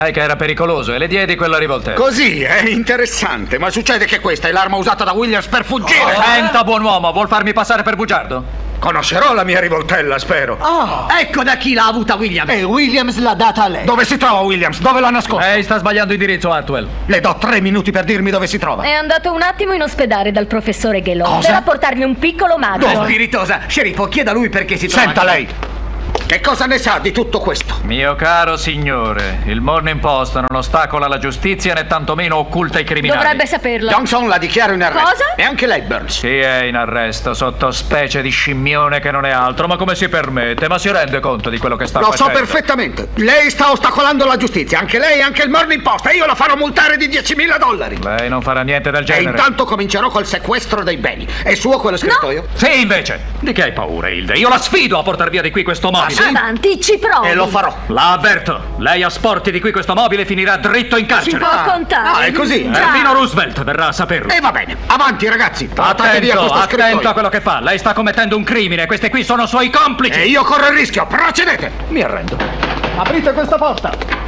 Che era pericoloso e le diedi quella rivoltella. Così, è interessante. Ma succede che questa è l'arma usata da Williams per fuggire. Senta, buon uomo, vuol farmi passare per bugiardo? Conoscerò la mia rivoltella, spero. Ecco da chi l'ha avuta Williams. E Williams l'ha data a lei. Dove si trova Williams? Dove l'ha nascosta? Lei sta sbagliando indirizzo, Hartwell. Le do 3 minuti per dirmi dove si trova. È andato un attimo in ospedale dal professore Ghelò per apportarmi un piccolo mago. Spiritosa, sceriffo, chieda a lui perché si trova. Senta lei. Che cosa ne sa di tutto questo? Mio caro signore, il Morning Post non ostacola la giustizia né tantomeno occulta i criminali. Dovrebbe saperlo. Johnson la dichiaro in arresto. Cosa? E anche lei, Burns. Sì, è in arresto, sottospecie di scimmione che non è altro. Ma come si permette? Ma si rende conto di quello che sta Lo facendo? so perfettamente. Lei sta ostacolando la giustizia. Anche lei e anche il Morning Post. E io la farò multare di $10.000. Lei non farà niente del E genere. intanto comincerò col sequestro dei beni. È suo quello scrittoio? Sì, invece. Di che hai paura, Hilde? Io la sfido a portar via di qui questo mobile. Avanti, ci provi. E lo farò. La avverto. Lei asporti di qui questo mobile finirà dritto in Ci carcere. può contare. No, è così. Già. Perfino Roosevelt verrà a saperlo. E va bene. Avanti, ragazzi. Portate via questo Attento scrittoio. a quello che fa. Lei sta commettendo un crimine. Questi qui sono suoi complici. E io corro il rischio. Procedete. Mi arrendo. Aprite questa porta.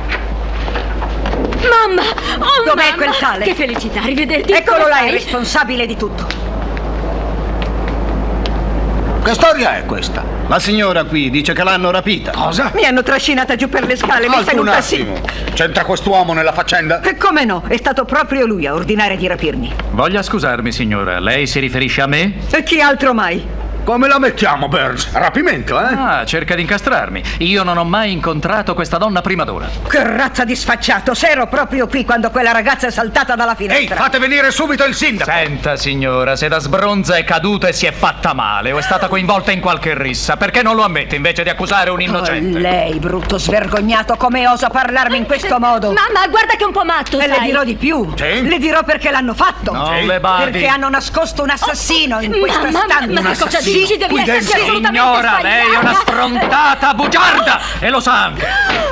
Mamma! Oh, Dov'è mamma! quel tale? Che felicità, rivederti. Eccolo Come là, stai? il responsabile di tutto. Che storia è questa? La signora qui dice che l'hanno rapita. Cosa? Mi hanno trascinata giù per le scale, messa in un Un tassino. attimo. C'entra quest'uomo nella faccenda? E come no? È stato proprio lui a ordinare di rapirmi. Voglia scusarmi, signora. Lei si riferisce a me? E chi altro mai? Come la mettiamo, Burns? Rapimento, eh? Ah, cerca di incastrarmi. Io non ho mai incontrato questa donna prima d'ora. Che razza di sfacciato! Se ero proprio qui quando quella ragazza è saltata dalla Ehi, finestra. fate venire subito il sindaco! Senta, signora, se da sbronza è caduta e si è fatta male o è stata coinvolta in qualche rissa, perché non lo ammette invece di accusare un innocente? Oh, lei, brutto svergognato, come osa parlarmi in questo modo? Mamma, guarda che è un po' matto, E sai. le dirò di più. Sì? Le dirò perché l'hanno fatto. Non le badi. Perché hanno nascosto un assassino in questa Mamma, stanza. ma che cosa dici? Devi Qui esserci dentro. assolutamente Signora, lei è una sfrontata bugiarda e lo sa anche.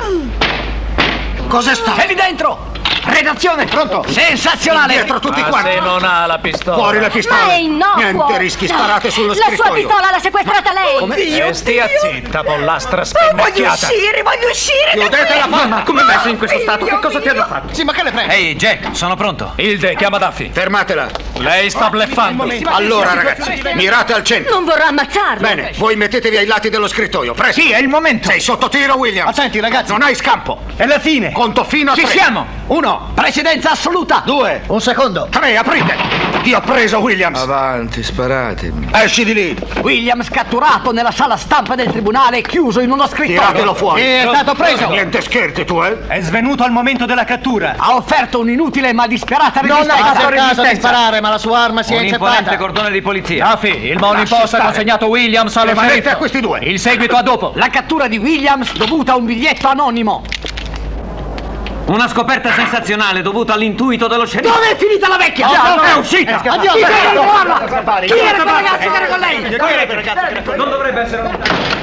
Cos'è stato? È lì dentro! Redazione! Pronto? Sensazionale! Dietro tutti Ma quanti! se non ha la pistola. Fuori le Ma pistole! è innocuo. Niente rischi, sparate sullo La sua scrittoio! pistola l'ha sequestrata lei. E stia zitta, pollastra Voglio spennacchiata. uscire, voglio uscire! da Chiudete qui! la porta! Come messo in questo stato? Che cosa ti hanno fatto? Sì, ma che le prende? Ehi, Jack, sono pronto. Hilde, chiama Duffy. Fermatela! Lei sta bleffando. Allora, ragazzi, mirate al centro! Non vorrà ammazzarlo. Bene, voi mettetevi ai lati dello scrittoio, presto! Sì, è il momento! Sei sotto tiro, Williams! Attenti, ragazzi. Non hai scampo! È la fine! Conto fino a Ci 3! siamo! 1, Precedenza assoluta! 2, Un secondo. 3, aprite! Ti ho preso, Williams! Avanti, sparatemi. Esci di lì! Williams catturato nella sala stampa del tribunale e chiuso in uno scrittoio. Tiratelo fuori! È stato preso! Niente scherzi, tu, eh? È svenuto al momento della cattura. Ha offerto un'inutile ma disperata resistenza. Non ha cercato di sparare, ma la sua arma si è Un imponente inceppata. cordone di polizia. Duffy, il Morning Post ha stare. consegnato Williams allo Rimanete sceriffo. a questi due. Il seguito a dopo. La cattura di Williams dovuta a un biglietto anonimo. Una scoperta sensazionale dovuta all'intuito dello sceriffo. Dove è finita la vecchia? È uscita! Addio, Chi era addio. trovarla? Chi era quel ragazzo che era con lei? Non dovrebbe essere lontano.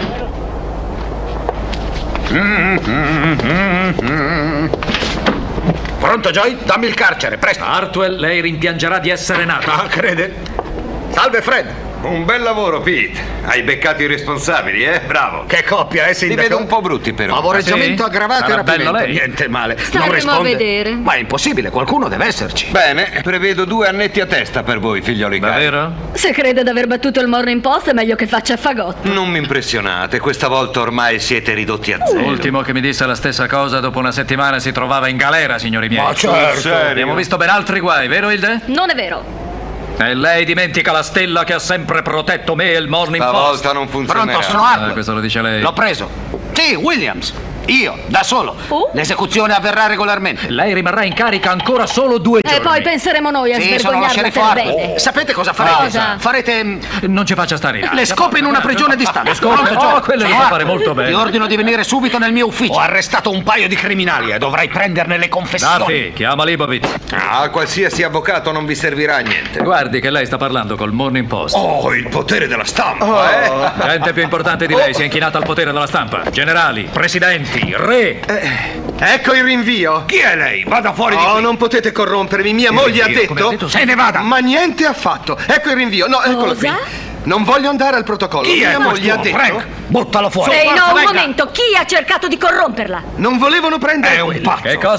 Pronto, Joy? Dammi il carcere, presto! Hartwell, lei rimpiangerà di essere nato. Ah, crede? Salve, Fred! Un bel lavoro, Pete. Hai beccato i responsabili, Bravo. Che coppia, sindaco? Li vedo un po' brutti, però. Favoreggiamento Ah, sì? aggravato e Sarà bello rapimento. lei. Niente male. Staremo non risponde. a vedere. Ma è impossibile, qualcuno deve esserci. Bene, prevedo 2 annetti a testa per voi, figlioli cari. Davvero? Se crede di aver battuto il Morning Post è meglio che faccia fagotto. Non mi impressionate, questa volta ormai siete ridotti a zero. L'ultimo che mi disse la stessa cosa dopo una settimana si trovava in galera, signori miei. Ma certo. serio? Abbiamo visto ben altri guai, vero Hilde? Non è vero. E lei dimentica la stella che ha sempre protetto me e il Morning Post. Stavolta non funzionerà. Pronto, sono Hartwell. Questo lo dice lei. L'ho preso. Sì, Williams. Io, da solo. L'esecuzione avverrà regolarmente. Lei rimarrà in carica ancora solo 2 giorni. E poi penseremo noi a Sì, sono lo svergognarla sceriffo per Hartwell. bene. Sapete cosa farete? Cosa? Farete Non ci faccia stare in aria. le scope in una prigione distante. Le scope? Pronto, Oh, Joe? quelle le Sono sa fare Hartwell. molto bene. Ti ordino di venire subito nel mio ufficio. Ho arrestato un paio di criminali e dovrai prenderne le confessioni. Duffy, chiama Leibovitz. Ah, qualsiasi avvocato non vi servirà a niente. Guardi che lei sta parlando col Morning Post. Oh, il potere della stampa, Gente più importante di lei si è inchinata al potere della stampa. Generali, presidenti, re. Ecco il rinvio. Chi è lei? Vada fuori di Oh, qui. non potete corrompermi. Mia moglie ha rinvio, come ha detto. detto, Se ne vada. Ma niente affatto. Ecco il rinvio. No, eccolo qui. Cosa? Non voglio andare al protocollo. Chi è Mia moglie ha questo? detto. Frank, buttalo fuori. Ehi, no, un venga. momento, chi ha cercato di corromperla? Non volevano prendere È un quello. pazzo. Che cosa